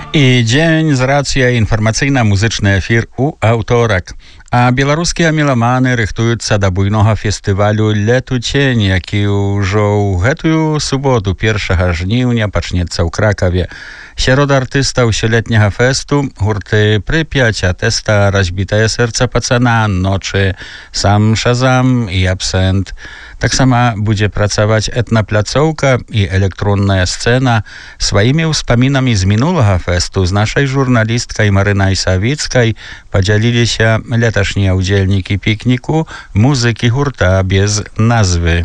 І дзень з рацыя інфармацыйна-музычны эфір у аўторак. А беларускія меламаны рыхтуюцца да буйнога фестывалю «Летучень», які ўжо ў гэтую суботу 1 жніўня пачнецца ў Кракаве. Сярод артыстаў сёлетняга фэсту гурты «Прип'ять», «Атэста», «Разбітае сэрца пацана», «Ночы», «Сам Шазам» і «Абсент». Таксама будзе працаваць этнапляцоўка і электронная сцэна. Сваімі ўспамінамі з мінулага фэсту з нашай журналісткай Марынай Савіцкай падзяліліся леташнія ўдзельнікі пікніку, музыкі гурта без назвы.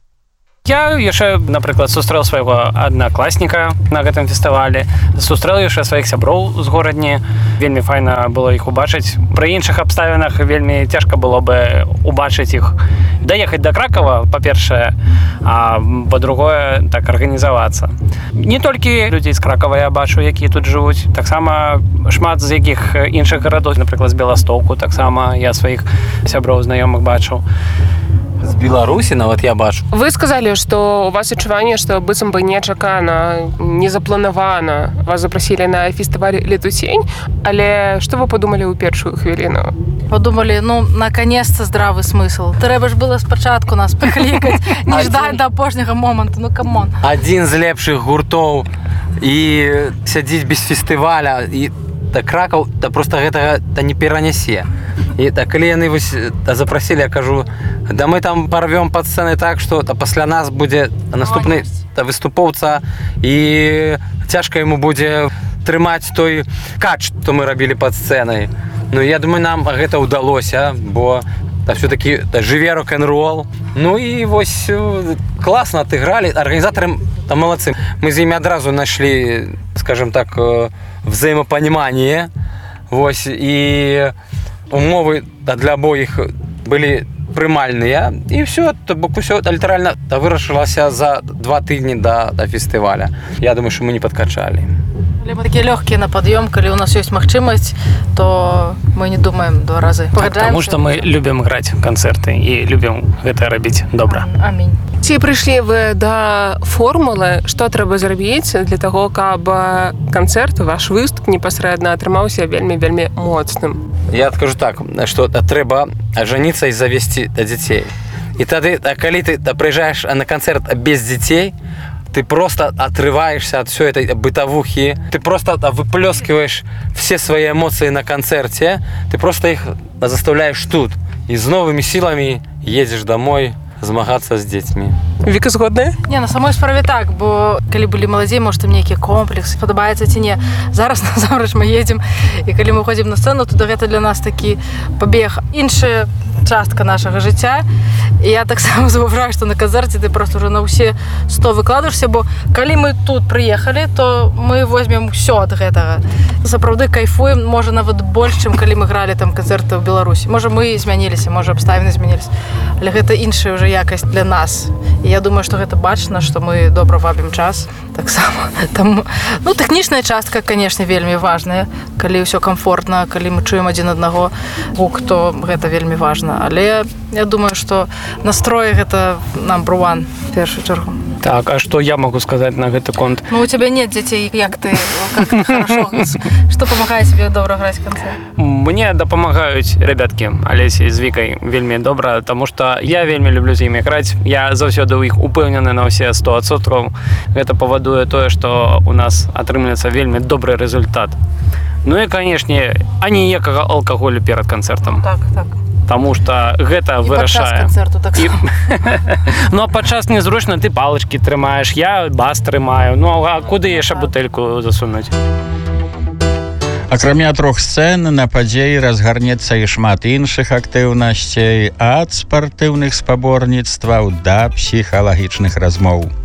Я яшчэ, напрыклад, сустрэў свайго аднакласніка на гэтым фестывалі, сустрэў яшчэ сваіх сяброў з горадні. Вельмі файна было іх убачыць. Пры іншых абставінах вельмі цяжка было бы убачыць іх. Даехаць да Кракава, па-першае, а па-другое, так арганізавацца. Не толькі людзей з Кракава я бачу, якія тут жывуць, таксама шмат з якіх іншых гарадоў, напрыклад, з Беластоку, таксама я сваіх сяброў знаёмых бачыў. З Беларусі нават я бачу. Вы сказалі, што у вас адчуванне, што быццам бы нечакана, незапланавана вас запрасілі на фестываль «Летучень», але што вы падумалі ў першую хвіліну? Подумали, наконец-то здравый смысл. Трэба ж было спачатку нас паклікаць, не ждаць да апошняга моманту, камон. Адзін з лепшых гуртоў і сядзіць без фестываля, і Кракаў просто гэтага не перанясе. І калі яны запрасілі, я кажу, да мы там парвём пад сцэнай так, што пасля нас будзе наступны выступоўца, і цяжка яму будзе трымаць той кач, што мы рабілі пад сцэнай. Я думаю, нам гэта ўдалося, бо все-таки жыве рок-н-рол. І вось класна адыгралі, арганізатары малодцы. Мы з імі адразу знайшлі, скажем так, взаимопонимание. І умовы для абоіх былі прымальныя. І все літаральна вырашылася за 2 тыдні да фестываля. Я думаю, што мы не падкачалі. Мы такія лёгкія на пад'ём, калі ў нас ёсць магчымасць, то мы не думаем 2 разы. Таму што мы любім граць канцэрты і любім гэта рабіць добра. Амінь. Ці прыйшлі вы да формулы, што трэба зрабіць для таго, каб канцэрт, ваш выступ непасрэдна атрымаўся вельмі моцным? Я адкажу так, што трэба ажаніцца і завесці дзяцей. І тады, калі ты прыязджаеш на канцэрт без дзяцей, ты просто отрываешься от всей этой бытовухи, ты просто выплескиваешь все свои эмоции на концерте, ты просто их заставляешь тут. И с новыми силами едешь домой змагацца з дзецьмі. Віка згодная? Не, на самой справе так, бо калі былі маладзей, можа, там нейкі комплекс, падабаецца ці не. Зараз, насамрэч, мы едзем, і калі мы ходзім на сцэну, то гэта для нас такі пабег. Іншая частка нашага жыцця. І я таксама заўважаю, што на канцэрце ты просто ўжо на ўсе 100 выкладаешся, бо калі мы тут прыехалі, то мы возьмем ўсё ад гэтага. Сапраўды кайфуем, можа, нават больш, чым калі мы гралі там канцэрты ў Беларусі. Можа, мы змяніліся, можа, абставіны змяніліся. Але гэта іншая ўжо якасць для нас. І я думаю, што гэта бачна, што мы добра вабім час. Таксама там, тэхнічная частка, канешне, вельмі важная. Калі ўсё комфортна, калі мы чуем адзін аднаго гук, то гэта вельмі важна. Але я думаю, што настрой гэта number one в першую чаргу. Так, а што я могу сказаць на гэты конт? У тебя нет дзяцей, як ты хорошо, што памагае тебе добра граць канцэрт? Мне дапамагаюць ребяткі Алесі з Вікай вельмі добра, таму што я вельмі люблю з імі граць. Я заўсёды ў іх упэўнены на ўсе 100%. Гэта павадуе тое, што у нас атрымліваецца вельмі добры результат. І, канешне, аніякага алкаголю перад канцэртам. Так. Таму што гэта вырашае. І падчас канцэрту так само. А падчас незручна ты палачкі трымаеш, я бас трымаю. А куды яшчэ бутэльку засунуць? Акрамя 3 сцэн, на падзеі разгарнецца і шмат іншых актыўнасцей, ад спартыўных спаборніцтваў да псіхалагічных размоў.